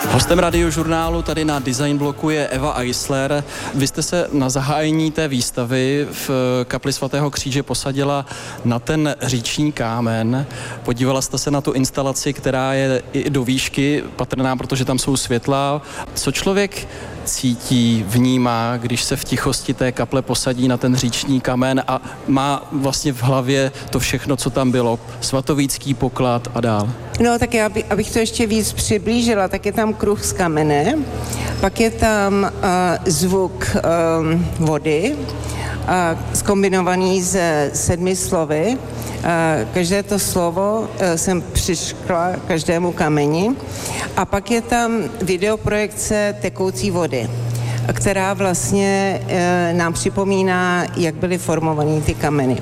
Hostem Radiožurnálu tady na Design bloku je Eva Eisler. Vy jste se na zahájení té výstavy v kapli svatého Kříže posadila na ten říční kámen. Podívala jste se na tu instalaci, která je i do výšky patrná, protože tam jsou světla. Co člověk cítí, vnímá, když se v tichosti té kaple posadí na ten říční kamen a má vlastně v hlavě to všechno, co tam bylo, svatovícký poklad a dál? No tak abych to ještě víc přiblížila, tak je tam kruh z kamene, pak je tam zvuk vody, zkombinovaný se 7 slovy. Každé to slovo jsem přiškla každému kameni a pak je tam videoprojekce tekoucí vody, která vlastně nám připomíná, jak byly formovaný ty kameny.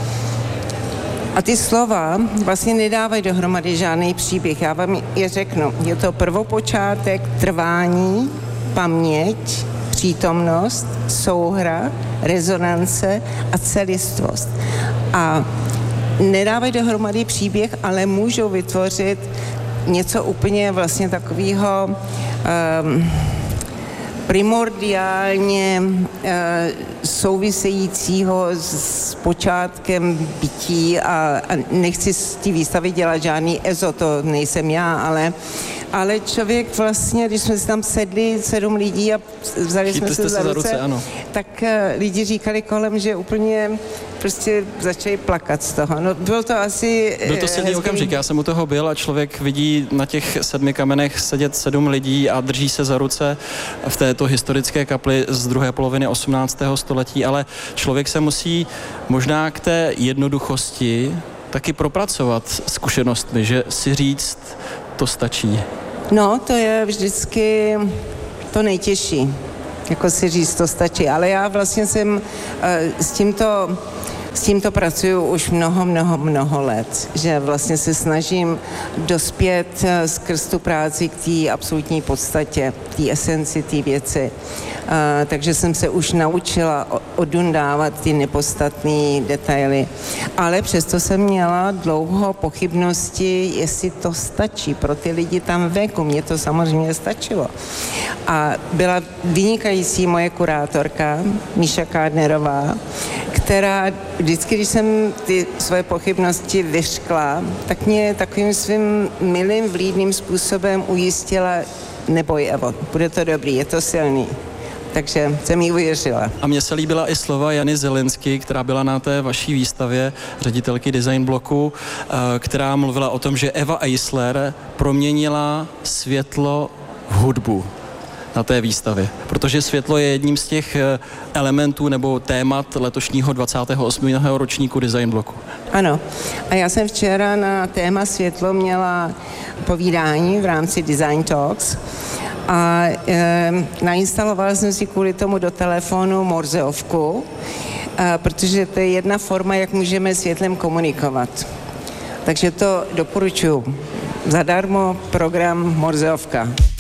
A ty slova vlastně nedávají dohromady žádný příběh. Já vám je řeknu. Je to prvopočátek, trvání, paměť, přítomnost, souhra, rezonance a celistvost. A nedávají dohromady příběh, ale můžou vytvořit něco úplně vlastně takového primordiálně souvisejícího s počátkem bytí a nechci z té výstavy dělat žádný ezo, to nejsem já, ale člověk vlastně, když jsme si tam sedli 7 lidí a vzali jsme se za ruce, ano. Tak lidi říkali kolem, že úplně prostě začali plakat z toho. No, bylo to asi... Byl to silný okamžik, já jsem u toho byl a člověk vidí na těch 7 kamenech sedět 7 lidí a drží se za ruce v této historické kapli z druhé poloviny 18. století, ale člověk se musí možná k té jednoduchosti taky propracovat zkušenostmi, že si říct, to stačí. No, to je vždycky to nejtěžší, jako si říct, to stačí, ale já vlastně jsem s tímto pracuju už mnoho let, že vlastně se snažím dospět skrz tu práci k té absolutní podstatě, té esenci té věci. Takže jsem se už naučila odundávat ty nepodstatné detaily. Ale přesto jsem měla dlouho pochybnosti, jestli to stačí pro ty lidi tam venku. Mně to samozřejmě stačilo. A byla vynikající moje kurátorka, Míša Kádnerová, která vždycky, když jsem ty svoje pochybnosti vyřkla, tak mě takovým svým milým, vlídným způsobem ujistila, neboj, Evo, bude to dobrý, je to silný. Takže jsem jí uvěřila. A mně se líbila i slova Jany Zelinsky, která byla na té vaší výstavě, ředitelky Design bloku, která mluvila o tom, že Eva Eisler proměnila světlo v hudbu na té výstavě, protože světlo je jedním z těch elementů nebo témat letošního 28. ročníku Design bloku. Ano. A já jsem včera na téma světlo měla povídání v rámci Design Talks a nainstalovala jsem si kvůli tomu do telefonu morzeovku, protože to je jedna forma, jak můžeme světlem komunikovat. Takže to doporučuji. Zadarmo program morzeovka.